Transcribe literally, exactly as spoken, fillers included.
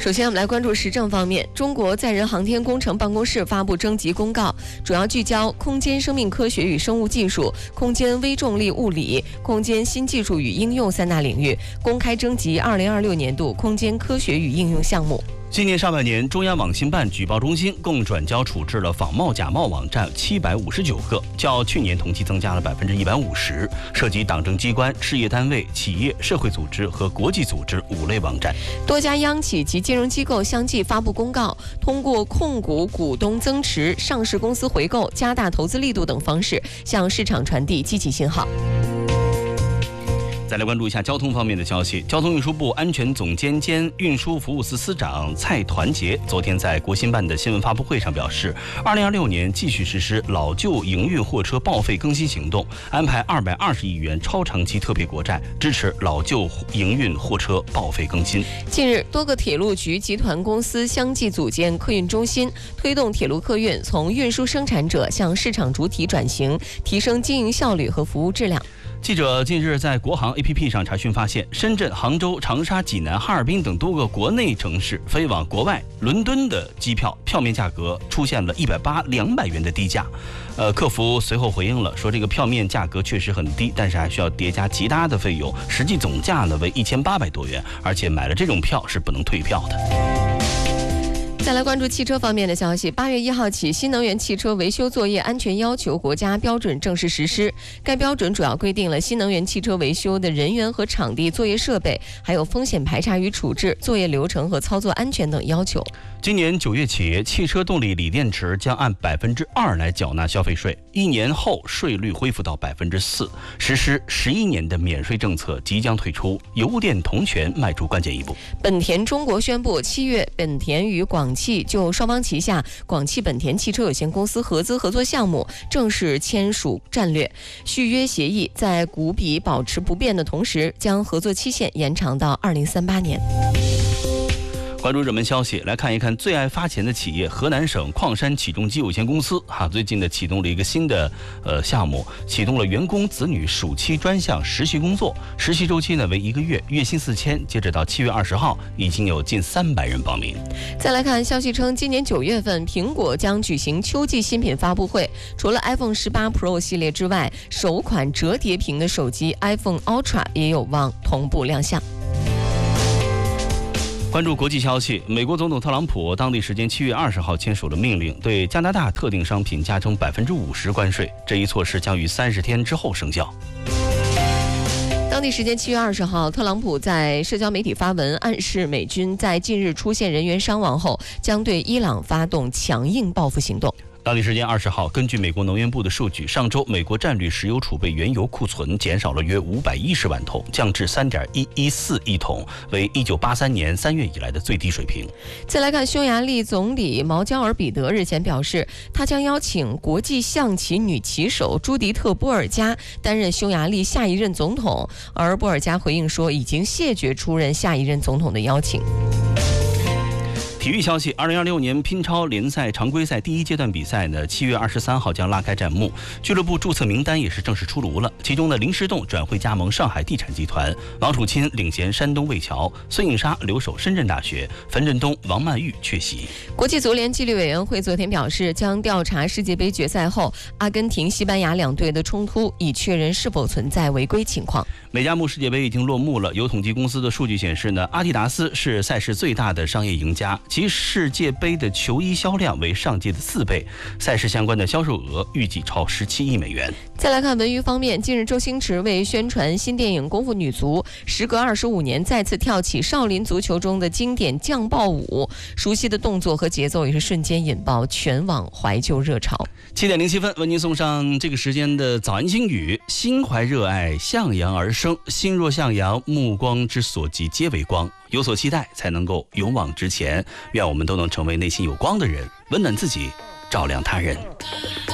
首先，我们来关注时政方面。中国载人航天工程办公室发布征集公告，主要聚焦空间生命科学与生物技术、空间微重力物理、空间新技术与应用三大领域，公开征集二零二六年度空间科学与应用项目。 今年上半年，中央网信办举报中心共转交处置了仿冒假冒网站七百五十九个，较去年同期增加了百分之一百五十，涉及党政机关、事业单位、企业、社会组织和国际组织五类网站。 多家央企及金融机构相继发布公告，通过控股、股东增持、上市公司回购、加大投资力度等方式，向市场传递积极信号。 再来关注一下交通方面的消息。交通运输部安全总监兼运输服务司司长蔡团结昨天在国新办的新闻发布会上表示，二零二六年继续实施老旧营运货车报废更新行动，安排二百二十亿元超长期特别国债，支持老旧营运货车报废更新。 近日，多个铁路局集团公司相继组建客运中心，推动铁路客运从运输生产者向市场主体转型，提升经营效率和服务质量。 记者近日在国航 A P P 上查询发现，深圳、杭州、长沙、济南、哈尔滨等多个国内城市飞往国外伦敦的机票票面价格出现了一百八、两百元的低价。呃，客服随后回应了，说这个票面价格确实很低，但是还需要叠加其他的费用，实际总价呢为一千八百多元，而且买了这种票是不能退票的。 再来关注汽车方面的消息。八月一号起，新能源汽车维修作业安全要求国家标准正式实施。该标准主要规定了新能源汽车维修的人员和场地、作业设备，还有风险排查与处置、作业流程和操作安全等要求。 今年九月起，汽车动力锂电池将按百分之二来缴纳消费税，一年后税率恢复到百分之四，实施十一年的免税政策即将退出，油电同权迈出关键一步。 本田中国宣布，七月本田与广汽就双方旗下广汽本田汽车有限公司合资合作项目正式签署战略续约协议，在股比保持不变的同时，将合作期限延长到二零三八年。 关注热门消息，来看一看最爱发钱的企业河南省矿山起重机有限公司哈，最近的启动了一个新的呃项目，启动了员工子女暑期专项实习工作，实习周期呢为一个月，月薪四千，截止到七月二十号，已经有近三百人报名。 再来看消息称，今年九月份，苹果将举行秋季新品发布会，除了 iPhone 十八 Pro 系列之外，首款折叠屏的手机 iPhone Ultra 也有望同步亮相。 关注国际消息，美国总统特朗普当地时间七月二十号签署了命令，对加拿大特定商品加征百分之五十关税。这一措施将于三十天之后生效。 当地时间七月二十号，特朗普在社交媒体发文，暗示美军在近日出现人员伤亡后，将对伊朗发动强硬报复行动。 当地时间二十号，根据美国能源部的数据，上周美国战略石油储备原油库存减少了约五百一十万桶，降至三点一一四亿桶，为一九八三年三月以来的最低水平。 再来看匈牙利总理毛焦尔彼得日前表示，他将邀请国际象棋女棋手朱迪特·波尔加担任匈牙利下一任总统，而波尔加回应说，已经谢绝出任下一任总统的邀请。 体育消息，二零二六年乒超联赛常规赛第一阶段比赛呢，七月二十三号将拉开战幕，俱乐部注册名单也是正式出炉了。其中的林诗栋转会加盟上海地产集团，王楚钦领衔山东魏桥，孙颖莎留守深圳大学，樊振东、王曼玉缺席。 国际足联纪律委员会昨天表示，将调查世界杯决赛后阿根廷、西班牙两队的冲突，以确认是否存在违规情况。 美加木世界杯已经落幕了，有统计公司的数据显示呢，阿迪达斯是赛事最大的商业赢家。其世界杯的球衣销量为上届的四倍，赛事相关的销售额预计超十七亿美元。 再来看文娱方面，近日周星驰为宣传新电影《功夫女足》，时隔二十五年再次跳起少林足球中的经典降爆舞，熟悉的动作和节奏也是瞬间引爆全网怀旧热潮。 七点零七分，为您送上这个时间的早安心语：心怀热爱，向阳而生；心若向阳，目光之所及皆为光。有所期待，才能够勇往直前。愿我们都能成为内心有光的人，温暖自己，照亮他人。